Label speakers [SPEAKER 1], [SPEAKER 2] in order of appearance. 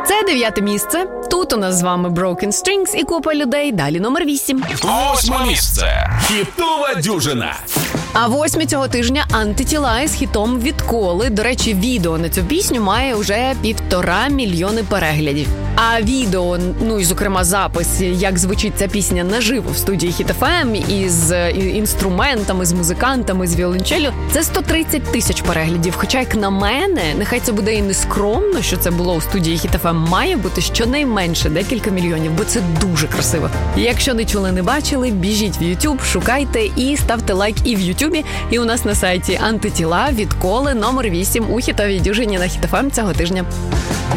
[SPEAKER 1] Це 9-те місце. Тут у нас з вами Broken Strings і купа людей. Далі номер 8.
[SPEAKER 2] 8 місце. Хітова дюжина.
[SPEAKER 1] А 8 цього тижня «Антитіла» із хітом «Відколи». До речі, відео на цю пісню має вже 1,5 мільйони переглядів. А відео, ну і, зокрема, запис, як звучить ця пісня наживо в студії Hit FM із інструментами, з музикантами, з віолончеллю, це 130 тисяч переглядів. Хоча, як на мене, нехай це буде і не скромно, що це було у студії Hit FM, має бути щонайменше декілька мільйонів, бо це дуже красиво. Якщо не чули, не бачили, біжіть в YouTube, шукайте і ставте лайк і в YouTube, і у нас на сайті «Антитіла», «Відколи», номер 8 у хітовій дюжині на Hit FM цього тижня.